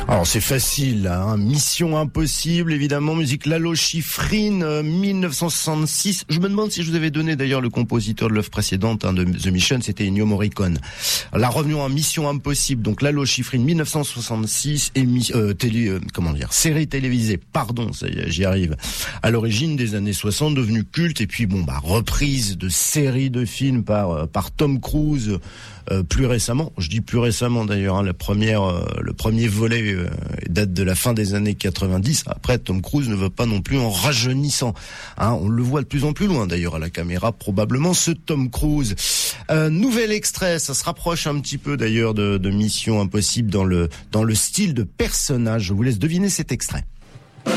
Alors c'est facile, hein. Mission Impossible, évidemment, musique Lalo Schifrin, 1966. Je me demande si je vous avais donné d'ailleurs le compositeur de l'œuvre précédente, de The Mission, c'était Ennio Morricone. Là, revenons à Mission Impossible, donc Lalo Schifrin, 1966, série télévisée, pardon, ça y est, j'y arrive. À l'origine des années 60, devenue culte, et puis reprise de séries de films par Tom Cruise. Plus récemment, je dis plus récemment d'ailleurs, le premier volet date de la fin des années 90. Après, Tom Cruise ne va pas non plus en rajeunissant. On le voit de plus en plus loin d'ailleurs à la caméra, probablement ce Tom Cruise. Nouvel extrait, ça se rapproche un petit peu d'ailleurs de Mission Impossible dans le style de personnage. Je vous laisse deviner cet extrait.